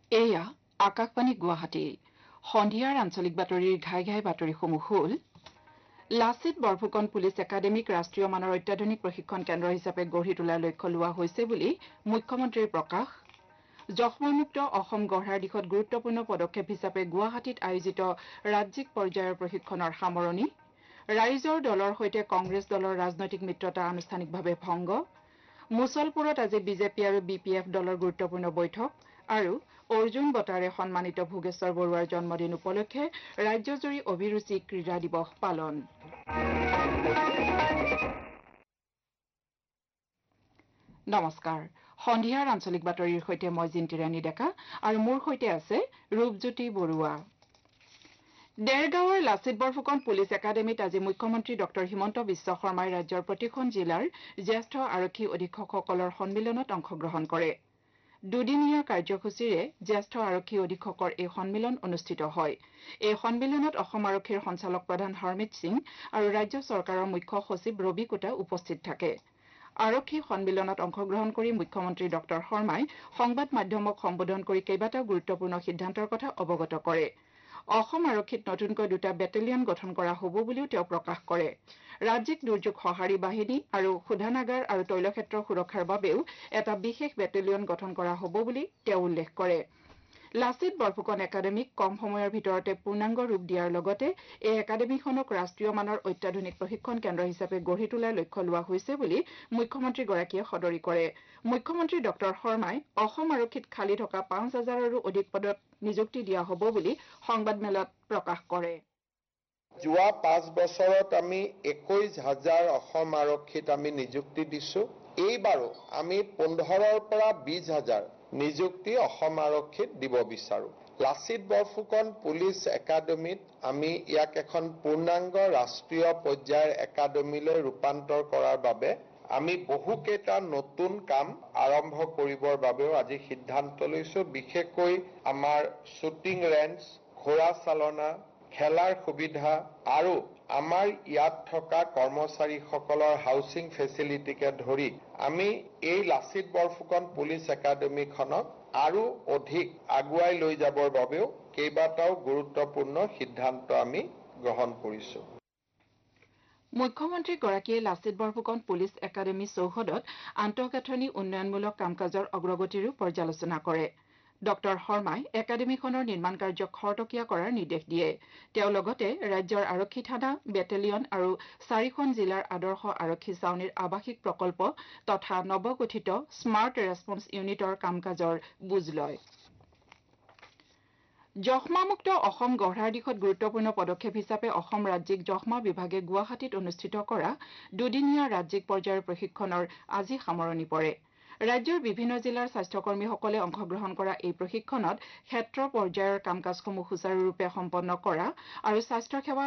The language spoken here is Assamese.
এয়া আকাশবাণী গুৱাহাটী সন্ধিয়াৰ আঞ্চলিক বাতৰিৰ ঘাই ঘাই বাতৰিসমূহ হ'ল লাচিত বৰফুকন পুলিচ একাডেমীক ৰাষ্ট্ৰীয় মানৰ অত্যাধুনিক প্ৰশিক্ষণ কেন্দ্ৰ হিচাপে গঢ়ি তোলাৰ লক্ষ্য লোৱা হৈছে বুলি মুখ্যমন্ত্ৰীৰ প্ৰকাশ যক্ষ্মামুক্ত অসম গঢ়াৰ দিশত গুৰুত্বপূৰ্ণ পদক্ষেপ হিচাপে গুৱাহাটীত আয়োজিত ৰাজ্যিক পৰ্যায়ৰ প্ৰশিক্ষণৰ সামৰণি ৰাইজৰ দলৰ সৈতে কংগ্ৰেছ দলৰ ৰাজনৈতিক মিত্ৰতা আনুষ্ঠানিকভাৱে ভংগ মুছলপুৰত আজি বিজেপি আৰু বিপিএফ দলৰ গুৰুত্বপূৰ্ণ বৈঠক আৰু অৰ্জুন বঁটাৰে সন্মানিত ভোগেশ্বৰ বৰুৱাৰ জন্মদিন উপলক্ষে ৰাজ্যজুৰি অভিৰুচি ক্ৰীড়া দিৱস পালন নমস্কাৰ সন্ধিয়াৰ আঞ্চলিক বাতৰিৰ সৈতে মই জিন্তি ৰাণী ডেকা আৰু মোৰ সৈতে আছে ৰূপজ্যোতি বৰুৱা দেৰগাঁৱৰ লাচিত বৰফুকন পুলিচ একাডেমীত আজি মুখ্যমন্ত্ৰী ডঃ হিমন্ত বিশ্ব শৰ্মাই ৰাজ্যৰ প্ৰতিখন জিলাৰ জ্যেষ্ঠ আৰক্ষী অধীক্ষকসকলৰ সন্মিলনত অংশগ্ৰহণ কৰে দুদিনীয়া কাৰ্যসূচীৰে জ্যেষ্ঠ আৰক্ষী অধীক্ষকৰ এই সন্মিলন অনুষ্ঠিত হয় এই সন্মিলনত অসম আৰক্ষীৰ সঞ্চালক প্ৰধান হৰমিত সিং আৰু ৰাজ্য চৰকাৰৰ মুখ্য সচিব ৰবি কোটা উপস্থিত থাকে আৰক্ষী সন্মিলনত অংশগ্ৰহণ কৰি মুখ্যমন্ত্ৰী ডঃ শৰ্মাই সংবাদ মাধ্যমক সম্বোধন কৰি কেইবাটাও গুৰুত্বপূৰ্ণ সিদ্ধান্তৰ কথা অৱগত কৰে অসম আৰক্ষীত নতুনকৈ 2টা বেটেলিয়ন গঠন কৰা হ'ব বুলিও তেওঁ প্ৰকাশ কৰে ৰাজ্যিক দুৰ্যোগ সঁহাৰি বাহিনী আৰু শোধনাগাৰ আৰু তৈলক্ষেত্ৰৰ সুৰক্ষাৰ বাবেও এটা বিশেষ বেটেলিয়ন গঠন কৰা হ'ব বুলি তেওঁ উল্লেখ কৰে লাচিত বৰফুকন একাডেমীক কম সময়ৰ ভিতৰতে পূৰ্ণাংগ ৰূপ দিয়াৰ লগতে এই একাডেমীখনক ৰাষ্ট্ৰীয় মানৰ অত্যাধুনিক প্ৰশিক্ষণ কেন্দ্ৰ হিচাপে গঢ়ি তোলাৰ লক্ষ্য লোৱা হৈছে বুলি মুখ্যমন্ত্ৰীগৰাকীয়ে সদৰি কৰে মুখ্যমন্ত্ৰী ডঃ শৰ্মাই অসম আৰক্ষীত খালী থকা 5,000ৰো অধিক পদত নিযুক্তি দিয়া হ'ব বুলি সংবাদমেলত প্ৰকাশ কৰে যোৱা 5 বছৰত আমি 21,000 অসম আৰক্ষীত আমি নিযুক্তি দিছো এইবাৰো আমি 15ৰ পৰা 20,000 নিযুক্তি অসম আৰক্ষীত দিব বিচাৰো লাচিত বৰফুকন পুলিচ একাডেমীত আমি ইয়াক এখন পূৰ্ণাংগ ৰাষ্ট্ৰীয় পৰ্যায়ৰ একাডেমীলৈ ৰূপান্তৰ কৰাৰ বাবে আমি বহুকেইটা নতুন কাম আৰম্ভ কৰিবৰ বাবেও আজি সিদ্ধান্ত লৈছো বিশেষকৈ আমাৰ শ্বুটিং ৰেঞ্জ ঘোঁৰা চালনা খেলাৰ সুবিধা আৰু আমাৰ ইয়াত থকা কৰ্মচাৰীসকলৰ হাউচিং ফেচিলিটিকে ধৰি আমি এই লাচিত বৰফুকন পুলিচ একাডেমীখনক আৰু অধিক আগুৱাই লৈ যাবৰ বাবেও কেইবাটাও গুৰুত্বপূৰ্ণ সিদ্ধান্ত আমি গ্ৰহণ কৰিছো মুখ্যমন্ত্ৰীগৰাকীয়ে লাচিত বৰফুকন পুলিচ একাডেমী চৌহদত আন্তঃগাঁথনি উন্নয়নমূলক কাম কাজৰ অগ্ৰগতিৰো পৰ্যালোচনা কৰে ডঃ শৰ্মাই একাডেমীখনৰ নিৰ্মাণ কাৰ্যক খৰতকীয়া কৰাৰ নিৰ্দেশ দিয়ে তেওঁ লগতে ৰাজ্যৰ আৰক্ষী থানা বেটেলিয়ন আৰু 4খন জিলাৰ আদৰ্শ আৰক্ষী ছাউনীৰ আৱাসিক প্ৰকল্প তথা নৱগঠিত স্মাৰ্ট ৰেছপন্স ইউনিটৰ কাম কাজৰ বুজ লয় যক্ষ্মামুক্ত অসম গঢ়াৰ দিশত গুৰুত্বপূৰ্ণ পদক্ষেপ হিচাপে অসম ৰাজ্যিক যক্ষ্মা বিভাগে গুৱাহাটীত অনুষ্ঠিত কৰা দুদিনীয়া ৰাজ্যিক পৰ্যায়ৰ প্ৰশিক্ষণৰ আজি সামৰণি পৰে ৰাজ্যৰ বিভিন্ন জিলাৰ স্বাস্থ্যকৰ্মীসকলে অংশগ্ৰহণ কৰা এই প্ৰশিক্ষণত ক্ষেত্ৰ পৰ্যায়ৰ কাম কাজসমূহ সুচাৰুৰূপে সম্পন্ন কৰা আৰু স্বাস্থ্যসেৱা